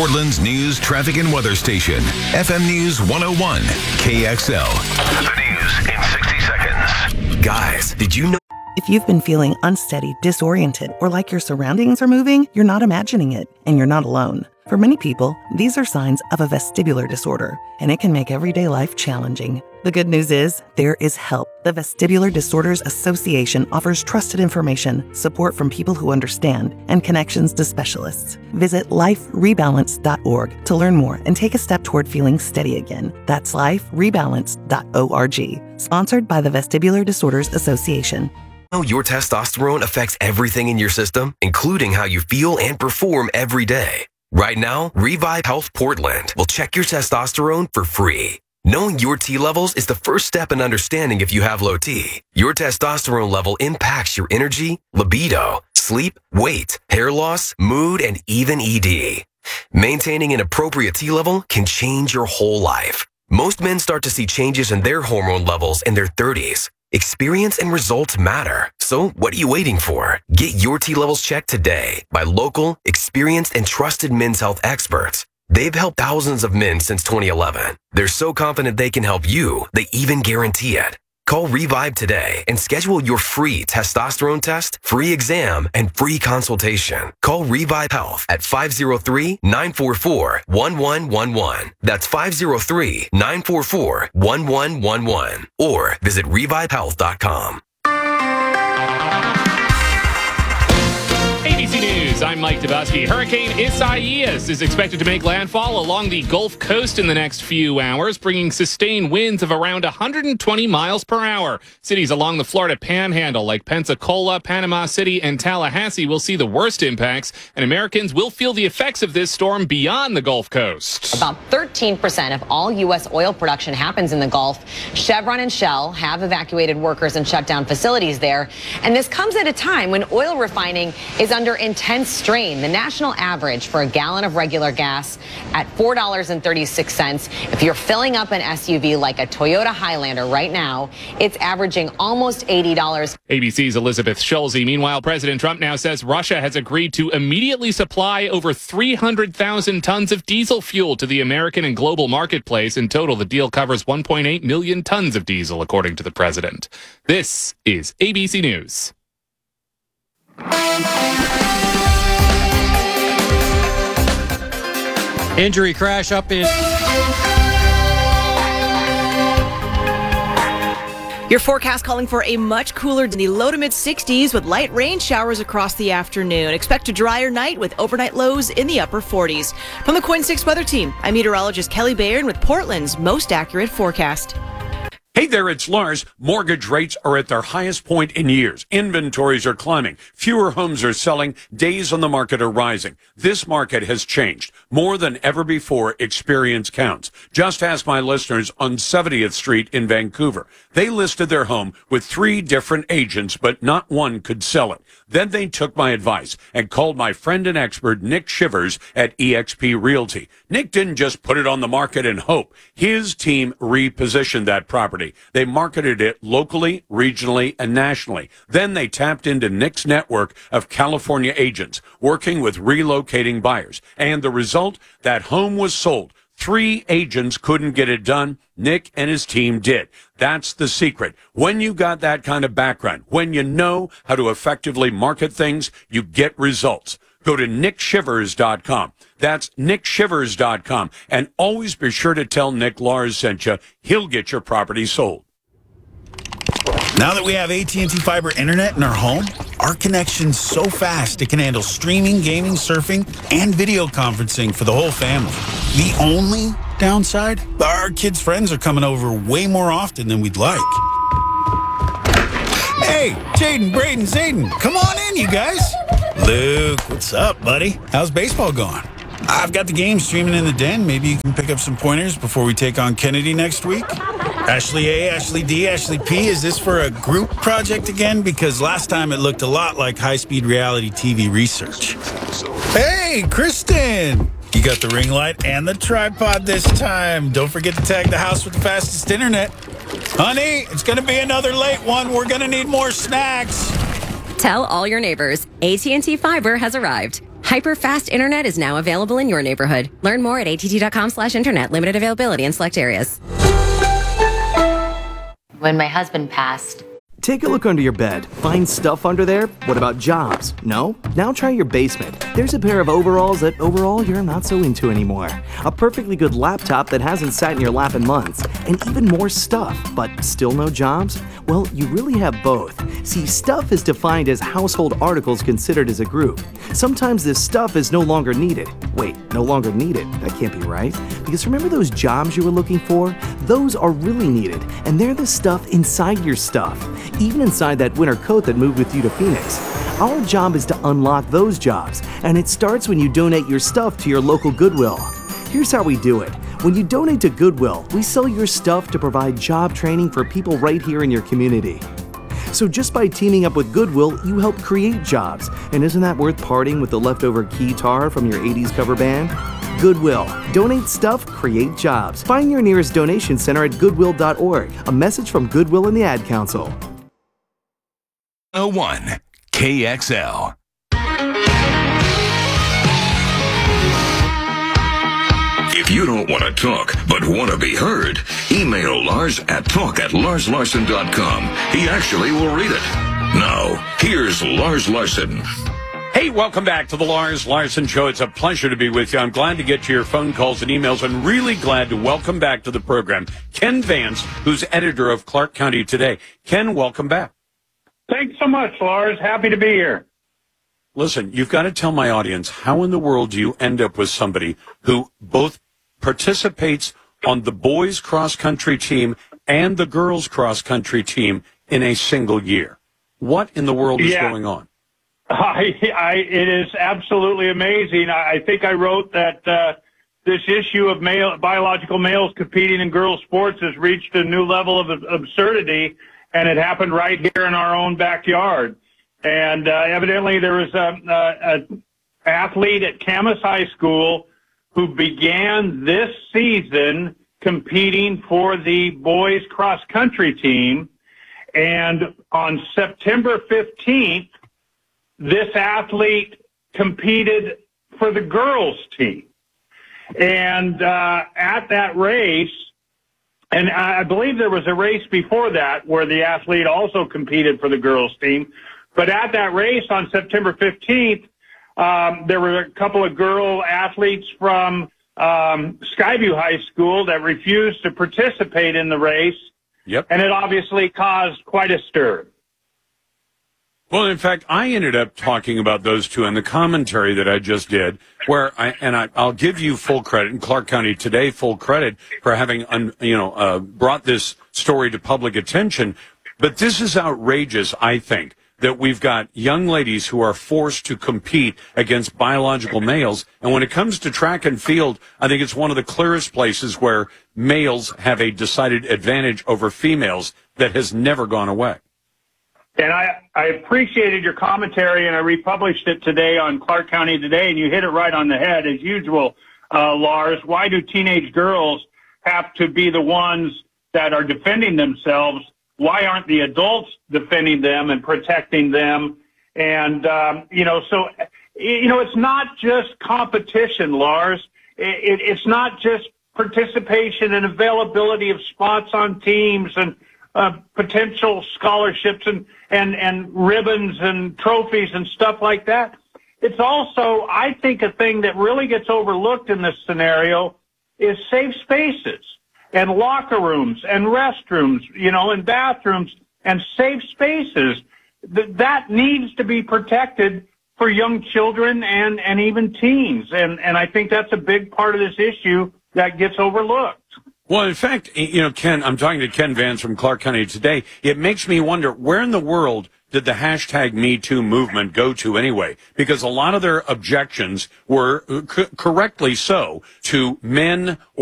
Portland's news, traffic, and weather station. FM News 101, KXL. The news in 60 seconds. Guys, did you know? If you've been feeling unsteady, disoriented, or like your surroundings are moving, you're not imagining it, and you're not alone. For many people, these are signs of a vestibular disorder, and it can make everyday life challenging. The good news is, there is help. The Vestibular Disorders Association offers trusted information, support from people who understand, and connections to specialists. Visit liferebalance.org to learn more and take a step toward feeling steady again. That's liferebalance.org. Sponsored by the Vestibular Disorders Association. Your testosterone affects everything in your system, including how you feel and perform every day. Right now, Revive Health Portland will check your testosterone for free. Knowing your T levels is the first step in understanding if you have low T. Your testosterone level impacts your energy, libido, sleep, weight, hair loss, mood, and even ED. Maintaining an appropriate T level can change your whole life. Most men start to see changes in their hormone levels in their 30s. Experience and results matter. So what are you waiting for? Get your T levels checked today by local, experienced, and trusted men's health experts. They've helped thousands of men since 2011. They're so confident they can help you, they even guarantee it. Call Revive today and schedule your free testosterone test, free exam, and free consultation. Call Revive Health at 503-944-1111. That's 503-944-1111. Or visit revivehealth.com. ABC News, I'm Mike Dubusky. Hurricane Isaias is expected to make landfall along the Gulf Coast in the next few hours, bringing sustained winds of around 120 miles per hour. Cities along the Florida Panhandle like Pensacola, Panama City, and Tallahassee will see the worst impacts, and Americans will feel the effects of this storm beyond the Gulf Coast. About 13% of all U.S. oil production happens in the Gulf. Chevron and Shell have evacuated workers and shut down facilities there, and this comes at a time when oil refining is under intense strain. The national average for a gallon of regular gas at $4.36. If you're filling up an SUV like a Toyota Highlander right now, it's averaging almost $80. ABC's Elizabeth Schulze. Meanwhile, President Trump now says Russia has agreed to immediately supply over 300,000 tons of diesel fuel to the American and global marketplace. In total, the deal covers 1.8 million tons of diesel, according to the president. This is ABC News. Injury crash up in... Your forecast calling for a much cooler in the low to mid 60s with light rain showers across the afternoon. Expect a drier night with overnight lows in the upper 40s. From the Coin 6 Weather Team, I'm meteorologist Kelly Bayern with Portland's most accurate forecast. Hey there, it's Lars. Mortgage rates are at their highest point in years. Inventories are climbing. Fewer homes are selling. Days on the market are rising. This market has changed. More than ever before, experience counts. Just ask my listeners on 70th Street in Vancouver. They listed their home with 3 different agents, but not one could sell it. Then they took my advice and called my friend and expert Nick Shivers at eXp Realty. Nick didn't just put it on the market and hope. His team repositioned that property. They marketed it locally, regionally, and nationally. Then they tapped into Nick's network of California agents working with relocating buyers. And the result, that home was sold. 3 agents couldn't get it done. Nick and his team did. That's the secret. When you got that kind of background, when you know how to effectively market things, you get results. Go to nickshivers.com. That's nickshivers.com. And always be sure to tell Nick Lars sent you. He'll get your property sold. Now that we have AT&T Fiber Internet in our home, our connection's so fast it can handle streaming, gaming, surfing, and video conferencing for the whole family. The only downside? Our kids' friends are coming over way more often than we'd like. Hey, Jaden, Braden, Zayden, come on in, you guys. Luke, what's up, buddy? How's baseball going? I've got the game streaming in the den. Maybe you can pick up some pointers before we take on Kennedy next week. Ashley A, Ashley D, Ashley P, is this for a group project again? Because last time it looked a lot like high-speed reality TV research. Hey, Kristen! You got the ring light and the tripod this time. Don't forget to tag the house with the fastest internet. Honey, it's going to be another late one. We're going to need more snacks. Tell all your neighbors, AT&T Fiber has arrived. Hyper-fast internet is now available in your neighborhood. Learn more at att.com/internet. Limited availability in select areas. When my husband passed, take a look under your bed. Find stuff under there? What about jobs? No? Now try your basement. There's a pair of overalls that overall you're not so into anymore. A perfectly good laptop that hasn't sat in your lap in months. And even more stuff, but still no jobs? Well, you really have both. See, stuff is defined as household articles considered as a group. Sometimes this stuff is no longer needed. Wait, no longer needed? That can't be right. Because remember those jobs you were looking for? Those are really needed, and they're the stuff inside your stuff. Even inside that winter coat that moved with you to Phoenix. Our job is to unlock those jobs, and it starts when you donate your stuff to your local Goodwill. Here's how we do it. When you donate to Goodwill, we sell your stuff to provide job training for people right here in your community. So just by teaming up with Goodwill, you help create jobs. And isn't that worth parting with the leftover keytar from your 80s cover band? Goodwill. Donate stuff, create jobs. Find your nearest donation center at goodwill.org. A message from Goodwill and the Ad Council. 101 KXL. If you don't want to talk, but want to be heard, email Lars at talk@larslarson.com. He actually will read it. Now, here's Lars Larson. Hey, welcome back to the Lars Larson Show. It's a pleasure to be with you. I'm glad to get to your phone calls and emails, and really glad to welcome back to the program Ken Vance, who's editor of Clark County Today. Ken, welcome back. Thanks so much, Lars. Happy to be here. Listen, you've got to tell my audience, how in the world do you end up with somebody who both participates on the boys cross-country team and the girls cross-country team in a single year? What in the world is going on? It is absolutely amazing. I think I wrote that this issue of biological males competing in girls' sports has reached a new level of absurdity, and it happened right here in our own backyard. And evidently there was an athlete at Camas High School who began this season competing for the boys cross-country team. And on September 15th, this athlete competed for the girls' team. And at that race, and I believe there was a race before that where the athlete also competed for the girls' team. But at that race on September 15th, there were a couple of girl athletes from Skyview High School that refused to participate in the race. Yep. And it obviously caused quite a stir. Well, in fact, I ended up talking about those two in the commentary that I just did, where I'll give you full credit, and Clark County Today full credit for having, brought this story to public attention. But this is outrageous, I think, that we've got young ladies who are forced to compete against biological males. And when it comes to track and field, I think it's one of the clearest places where males have a decided advantage over females that has never gone away. And I appreciated your commentary, and I republished it today on Clark County Today, and you hit it right on the head, as usual, Lars. Why do teenage girls have to be the ones that are defending themselves? Why aren't the adults defending them and protecting them? And, so it's not just competition, Lars. It's not just participation and availability of spots on teams and potential scholarships and ribbons and trophies and stuff like that. It's also, I think, a thing that really gets overlooked in this scenario is safe spaces and locker rooms and restrooms, and bathrooms and safe spaces. That needs to be protected for young children and even teens. And I think that's a big part of this issue that gets overlooked. Well, in fact, Ken, I'm talking to Ken Vance from Clark County Today. It makes me wonder, where in the world did the hashtag #MeToo movement go to anyway? Because a lot of their objections were correctly so to men